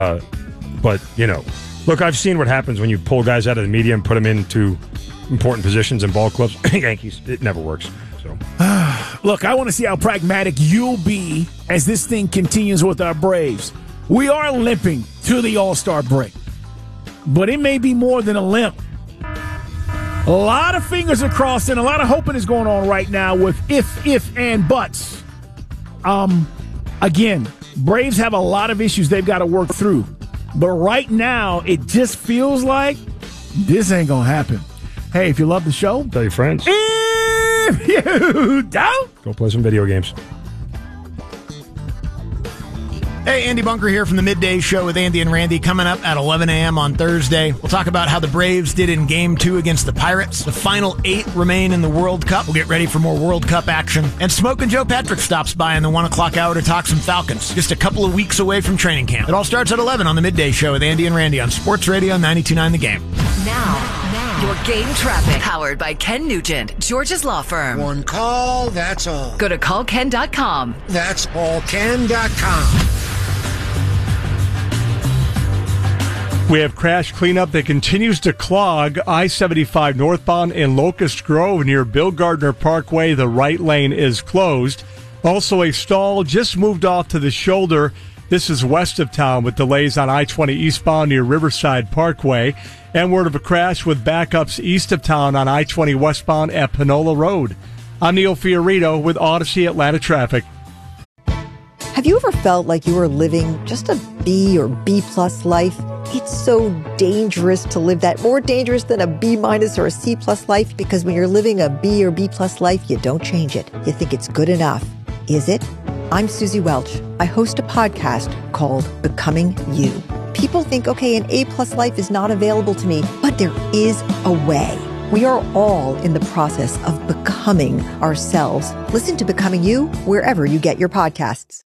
But, look, I've seen what happens when you pull guys out of the media and put them into important positions in ball clubs. Yankees, it never works. So, look, I want to see how pragmatic you'll be as this thing continues with our Braves. We are limping to the All-Star break, but it may be more than a limp. A lot of fingers are crossed and a lot of hoping is going on right now with if, and buts. Again, Braves have a lot of issues they've got to work through. But right now, it just feels like this ain't going to happen. Hey, if you love the show, tell your friends. If you don't, go play some video games. Hey, Andy Bunker here from the Midday Show with Andy and Randy, coming up at 11 a.m. on Thursday. We'll talk about how the Braves did in Game 2 against the Pirates. The final 8 remain in the World Cup. We'll get ready for more World Cup action. And Smoke and Joe Patrick stops by in the 1 o'clock hour to talk some Falcons, just a couple of weeks away from training camp. It all starts at 11 on the Midday Show with Andy and Randy on Sports Radio 92.9 The Game. Now, your game traffic. Powered by Ken Nugent, George's Law Firm. One call, that's all. Go to callken.com. That's callken.com. We have crash cleanup that continues to clog I-75 northbound in Locust Grove near Bill Gardner Parkway. The right lane is closed. Also, a stall just moved off to the shoulder. This is west of town with delays on I-20 eastbound near Riverside Parkway. And word of a crash with backups east of town on I-20 westbound at Panola Road. I'm Neil Fiorito with Odyssey Atlanta Traffic. Have you ever felt like you were living just a B or B-plus life? It's so dangerous to live that, more dangerous than a B- or a C-plus life, because when you're living a B or B-plus life, you don't change it. You think it's good enough. Is it? I'm Susie Welch. I host a podcast called Becoming You. People think, okay, an A-plus life is not available to me, but there is a way. We are all in the process of becoming ourselves. Listen to Becoming You wherever you get your podcasts.